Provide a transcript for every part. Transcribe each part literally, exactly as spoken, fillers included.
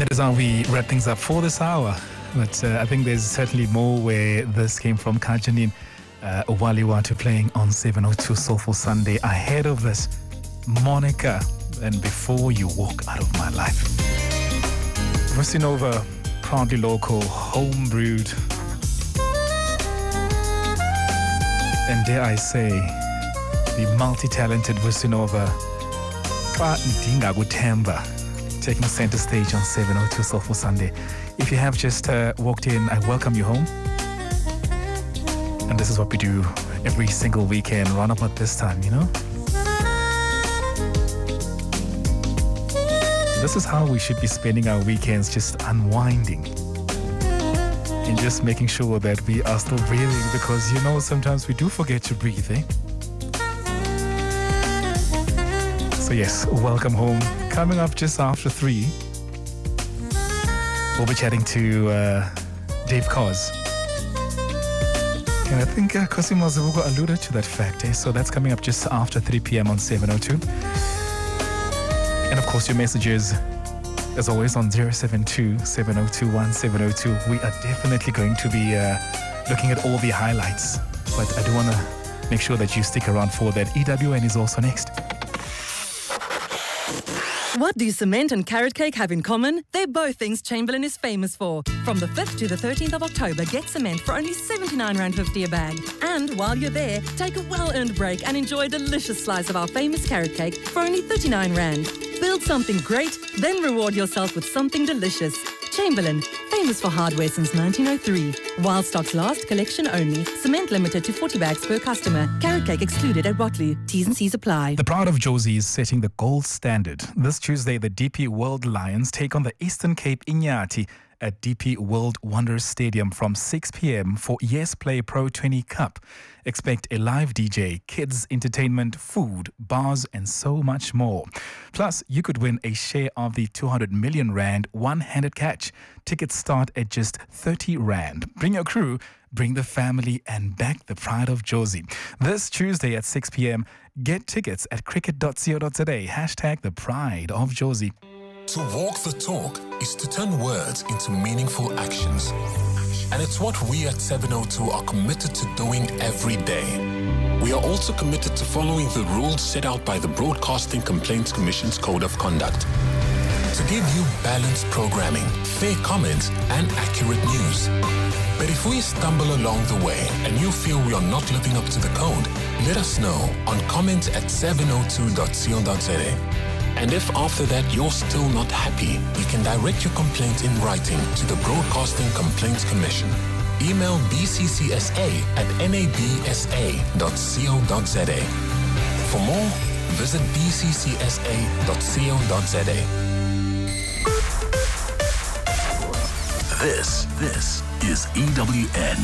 That is how we wrap things up for this hour. But uh, I think there's certainly more where this came from. Kajanin uh, Waliwatu playing on seven oh two Soulful Sunday. Ahead of this, Monica, and Before You Walk Out of My Life. Vusinova, proudly local, home brewed. And dare I say, the multi-talented Vusinova, Ndinga Gutemba, taking center stage on seven oh two Soulful Sunday. If you have just uh, walked in, I welcome you home. And this is what we do every single weekend, run up at this time, you know? This is how we should be spending our weekends, just unwinding. And just making sure that we are still breathing, because, you know, sometimes we do forget to breathe, eh? So yes, welcome home. Coming up just after three, we'll be chatting to uh, Dave Cos. And I think uh, Cosimo Zabugo alluded to that fact, eh? So that's coming up just after three p.m. on seven oh two. And of course, your messages, as always, on zero seven two, seven oh two, one seven oh two. We are definitely going to be uh, looking at all the highlights. But I do want to make sure that you stick around for that. E W N is also next. What do cement and carrot cake have in common? They're both things Chamberlain is famous for. From the fifth to the thirteenth of October, get cement for only seventy-nine rand fifty a bag. And while you're there, take a well-earned break and enjoy a delicious slice of our famous carrot cake for only thirty-nine rand. Build something great, then reward yourself with something delicious. Chamberlain, famous for hardware since nineteen oh three. While stocks last, collection only. Cement limited to forty bags per customer. Carrot cake excluded at Watloo. T's and C's apply. The Pride of Jozi is setting the gold standard. This Tuesday, the D P World Lions take on the Eastern Cape Inyati at D P World Wonders Stadium from six p.m. for Yes Play Pro twenty Cup. Expect a live D J, kids entertainment, food, bars, and so much more. Plus, you could win a share of the two hundred million rand one-handed catch. Tickets start at just thirty rand. Bring your crew, bring the family, and back the Pride of Jozi. This Tuesday at six p.m. Get tickets at cricket dot co dot za. Hashtag the Pride of Jozi. To walk the talk is to turn words into meaningful actions. And it's what we at seven oh two are committed to doing every day. We are also committed to following the rules set out by the Broadcasting Complaints Commission's Code of Conduct. To give you balanced programming, fair comments, and accurate news. But if we stumble along the way and you feel we are not living up to the code, let us know on comment at seven oh two dot co dot za. And if after that you're still not happy, you can direct your complaint in writing to the Broadcasting Complaints Commission. Email b c c s a at n a b s a dot co dot za. For more, visit b c c s a dot co dot za. This, this is E W N.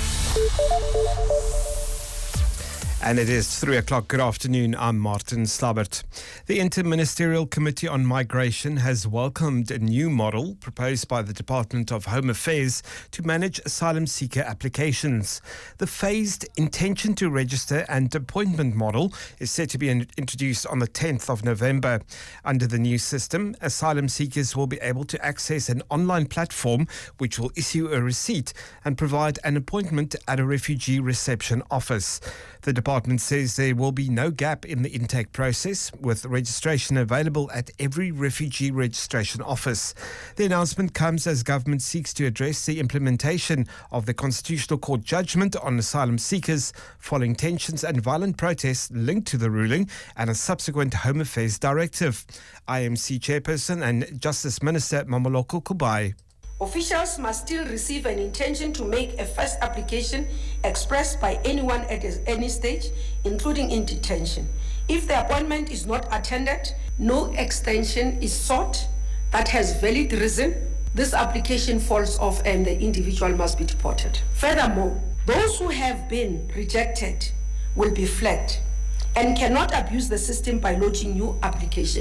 And it is three o'clock. Good afternoon. I'm Martin Slabbert. The Interministerial Committee on Migration has welcomed a new model proposed by the Department of Home Affairs to manage asylum seeker applications. The phased intention to register and appointment model is set to be in- introduced on the tenth of November. Under the new system, asylum seekers will be able to access an online platform which will issue a receipt and provide an appointment at a refugee reception office. The department says there will be no gap in the intake process, with registration available at every refugee registration office. The announcement comes as government seeks to address the implementation of the Constitutional Court judgment on asylum seekers following tensions and violent protests linked to the ruling and a subsequent Home Affairs directive. I M C Chairperson and Justice Minister Mamoloko Kubai. Officials must still receive an intention to make a first application expressed by anyone at any stage, including in detention. If the appointment is not attended, no extension is sought that has valid reason, this application falls off and the individual must be deported. Furthermore, those who have been rejected will be flagged and cannot abuse the system by lodging new application.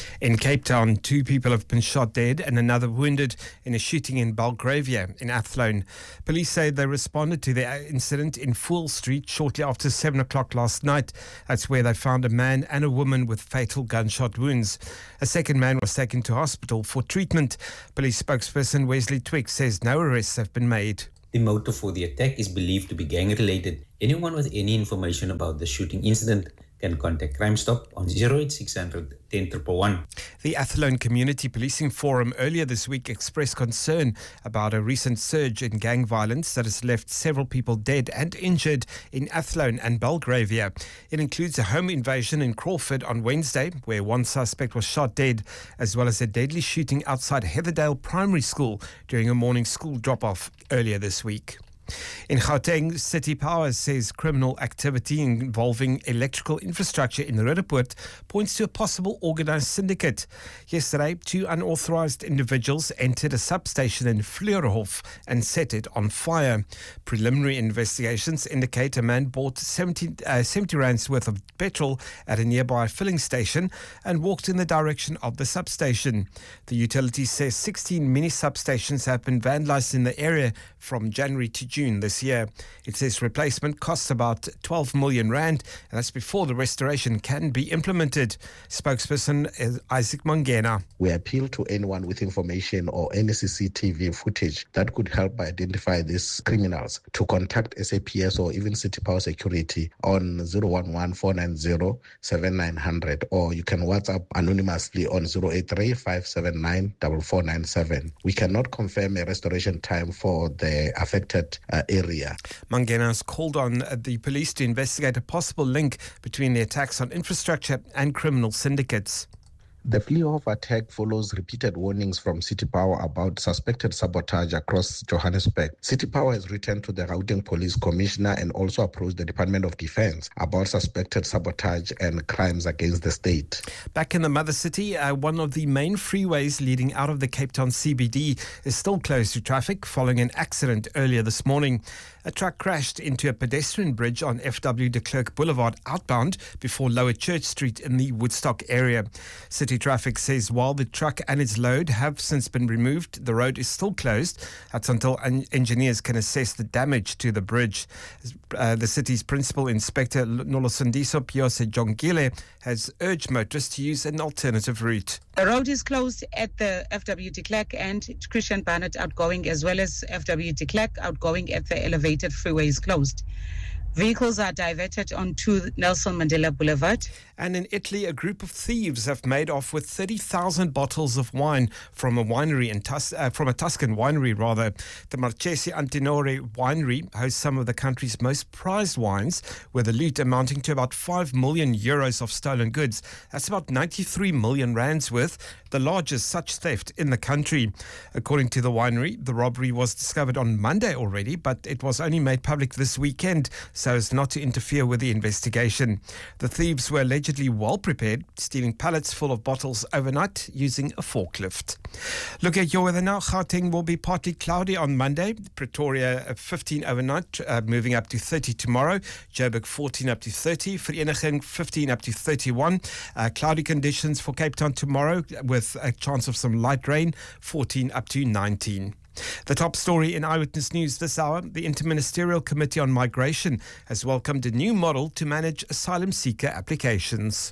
In Cape Town, two people have been shot dead and another wounded in a shooting in Belgravia in Athlone. Police say they responded to the incident in Fool Street shortly after seven o'clock last night. That's where they found a man and a woman with fatal gunshot wounds. A second man was taken to hospital for treatment. Police spokesperson Wesley Twigg says no arrests have been made. The motive for the attack is believed to be gang-related. Anyone with any information about the shooting incident can contact Crime Stop on zero eight six hundred, ten one one one. The Athlone Community Policing Forum earlier this week expressed concern about a recent surge in gang violence that has left several people dead and injured in Athlone and Belgravia. It includes a home invasion in Crawford on Wednesday, where one suspect was shot dead, as well as a deadly shooting outside Heatherdale Primary School during a morning school drop-off earlier this week. In Gauteng, City Power says criminal activity involving electrical infrastructure in Roodepoort points to a possible organised syndicate. Yesterday, two unauthorised individuals entered a substation in Fleurhof and set it on fire. Preliminary investigations indicate a man bought seventy, uh, seventy rands worth of petrol at a nearby filling station and walked in the direction of the substation. The utility says sixteen mini substations have been vandalised in the area from January to June this year. It says replacement costs about twelve million rand, and that's before the restoration can be implemented. Spokesperson is Isaac Mangena. We appeal to anyone with information or any C C T V footage that could help identify these criminals to contact S A P S or even City Power Security on zero one one, four nine zero, seven nine zero zero, or you can WhatsApp anonymously on zero eight three, five seven nine, four four nine seven. We cannot confirm a restoration time for the affected uh, area. Mangena has called on the police to investigate a possible link between the attacks on infrastructure and criminal syndicates. The Fleurhof attack follows repeated warnings from City Power about suspected sabotage across Johannesburg. City Power has written to the Gauteng Police Commissioner and also approached the Department of Defence about suspected sabotage and crimes against the state. Back in the mother city, uh, one of the main freeways leading out of the Cape Town C B D is still closed to traffic following an accident earlier this morning. A truck crashed into a pedestrian bridge on F W de Klerk Boulevard outbound before Lower Church Street in the Woodstock area. City Traffic says while the truck and its load have since been removed, the road is still closed. That's until en- engineers can assess the damage to the bridge. Uh, the city's Principal Inspector Nolosundiso Piose Jongile has urged motorists to use an alternative route. The road is closed at the F W de Klerk and Christian Barnett outgoing, as well as F W de Klerk outgoing at the elevated freeway is closed. Vehicles are diverted onto Nelson Mandela Boulevard. And in Italy, a group of thieves have made off with thirty thousand bottles of wine from a winery in Tus- uh, from a Tuscan winery, rather. The Marchesi Antinori winery hosts some of the country's most prized wines, with a loot amounting to about five million euros of stolen goods. That's about ninety-three million rands worth, the largest such theft in the country. According to the winery, the robbery was discovered on Monday already, but it was only made public this weekend, so as not to interfere with the investigation. The thieves were allegedly well prepared, stealing pallets full of bottles overnight using a forklift. Look at your weather now. Gauteng will be partly cloudy on Monday. Pretoria fifteen overnight, uh, moving up to thirty tomorrow. Joburg fourteen up to thirty. Vereeniging fifteen up to thirty-one. Uh, cloudy conditions for Cape Town tomorrow with a chance of some light rain, fourteen up to nineteen. The top story in Eyewitness News this hour: the Interministerial Committee on Migration has welcomed a new model to manage asylum seeker applications.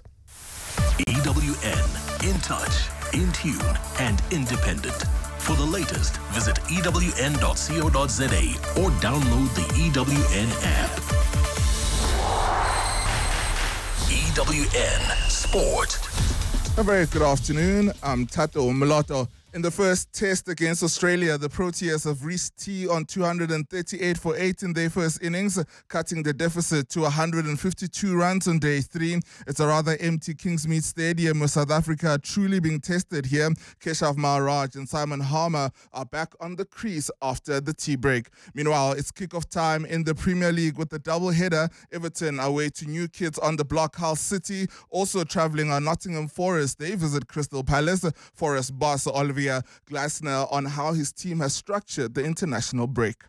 E W N, in touch, in tune and independent. For the latest, visit e w n dot co dot z a or download the E W N app. E W N Sport. A very good afternoon. I'm Tato Mulatto. In the first test against Australia, the Proteas have reached T on two hundred thirty-eight for eight in their first innings, cutting the deficit to one hundred fifty-two runs on day three. It's a rather empty Kingsmead Stadium with South Africa truly being tested here. Keshav Maharaj and Simon Harmer are back on the crease after the tea break. Meanwhile, it's kickoff time in the Premier League with the double-header. Everton away to New Kids on the block. Hull City also travelling on Nottingham Forest. They visit Crystal Palace. Forest boss Olivier Glasner on how his team has structured the international break.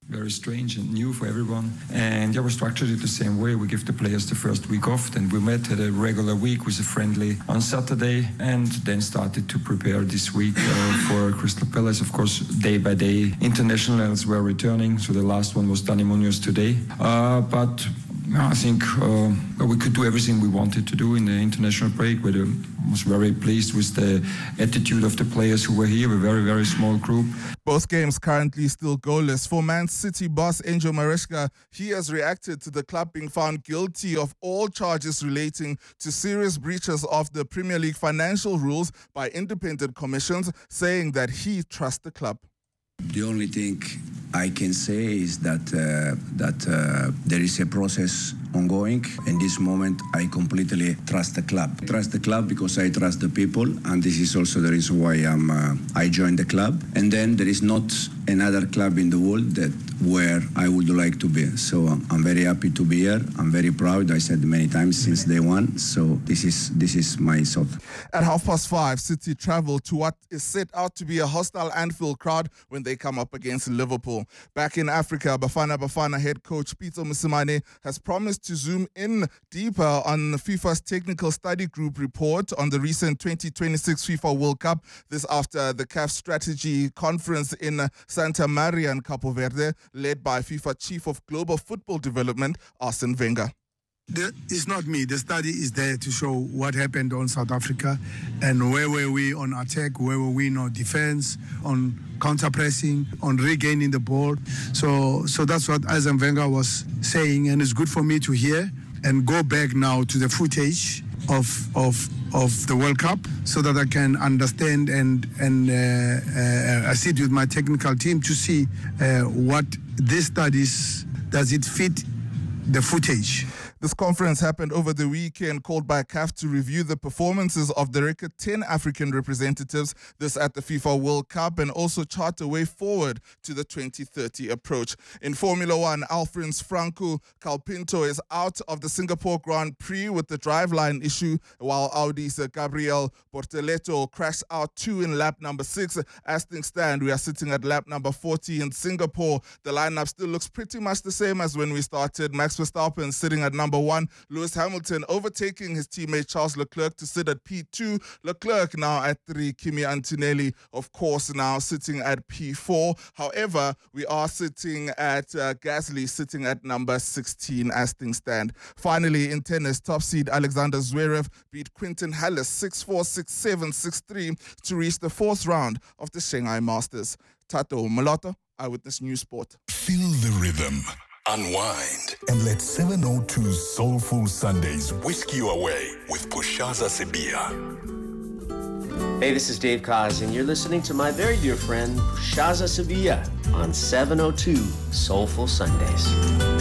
Very strange and new for everyone. And yeah, we structured it the same way. We give the players the first week off, then we met at a regular week with a friendly on Saturday, and then started to prepare this week uh, for Crystal Palace. Of course, day by day, internationals were returning. So the last one was Dani Munoz today. Uh, but I think uh, we could do everything we wanted to do in the international break. We uh, was very pleased with the attitude of the players who were here. We're a very, very small group. Both games currently still goalless. For Man City boss Angel Maresca, he has reacted to the club being found guilty of all charges relating to serious breaches of the Premier League financial rules by independent commissions, saying that he trusts the club. The only thing I can say is that uh, that uh, there is a process ongoing. In this moment, I completely trust the club. I trust the club because I trust the people, and this is also the reason why I'm, uh, I joined the club. And then there is not another club in the world that where I would like to be. So um, I'm very happy to be here. I'm very proud. I said many times since day one. So this is this is my thought. At half past five, City travel to what is set out to be a hostile Anfield crowd when they come up against Liverpool. Back in Africa, Bafana Bafana head coach Peter Mosimane has promised to zoom in deeper on FIFA's technical study group report on the recent twenty twenty-six FIFA World Cup. This after the C A F strategy conference in Santa Maria in Capo Verde, led by FIFA Chief of Global Football Development, Arsene Wenger. The, it's not me. The study is there to show what happened on South Africa and where were we on attack, where were we on defense, on counter-pressing, on regaining the ball. So so that's what Arsene Wenger was saying, and it's good for me to hear and go back now to the footage of of of the World Cup so that I can understand and, and uh, uh, I sit with my technical team to see uh, what this studies, does it fit the footage. This conference happened over the weekend, called by C A F to review the performances of the record ten African representatives, this at the FIFA World Cup, and also chart a way forward to the twenty thirty approach. In Formula One, Alfrens Franco Colapinto is out of the Singapore Grand Prix with the driveline issue, while Audi's Gabriel Bortoleto crashed out two in lap number six. As things stand, we are sitting at lap number forty in Singapore. The lineup still looks pretty much the same as when we started. Max Verstappen sitting at number one, Lewis Hamilton overtaking his teammate Charles Leclerc to sit at P two, Leclerc now at three, Kimi Antonelli of course now sitting at P four. However, we are sitting at uh, Gasly sitting at number sixteen as things stand. Finally, in tennis, top seed Alexander Zverev beat Quentin Halys six four, six seven, six three to reach the fourth round of the Shanghai Masters. Tato Moloto, Eyewitness News Sport. Feel the rhythm. Unwind and let seven oh two Soulful Sundays whisk you away with Pushaza Sibia. Hey, this is Dave Kaz, and you're listening to my very dear friend Pushaza Sibia on seven oh two Soulful Sundays.